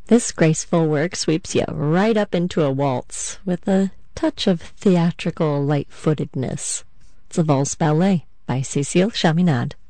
This graceful work sweeps you right up into a waltz with a touch of theatrical light-footedness. It's a valse ballet by Cécile Chaminade.